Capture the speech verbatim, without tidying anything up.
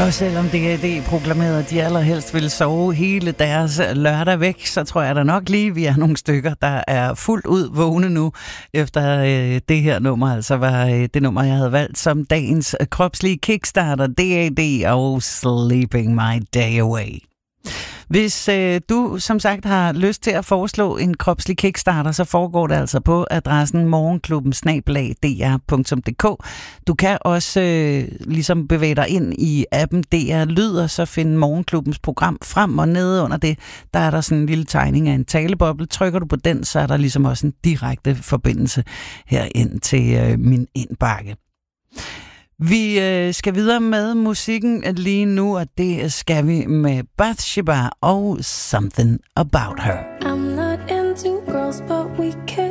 Og selvom D A D proklamerede, at de allerhelst ville sove hele deres lørdag væk, så tror jeg da nok lige, vi er nogle stykker, der er fuldt ud vågne nu, efter øh, det her nummer, altså var øh, det nummer, jeg havde valgt som dagens kropslige kickstarter, D A D og Sleeping My Day Away. Hvis øh, du som sagt har lyst til at foreslå en kropslig kickstarter, så foregår det altså på adressen morgenklubben snabel-a d r punktum d k. Du kan også øh, ligesom bevæge dig ind i appen D R Lyd, og så finde morgenklubbens program frem, og nede under det, der er der sådan en lille tegning af en taleboble. Trykker du på den, så er der ligesom også en direkte forbindelse herind til øh, min indbakke. Vi øh, skal videre med musikken lige nu, og det skal vi med Bathsheba og Something About Her. I'm not into girls, but we can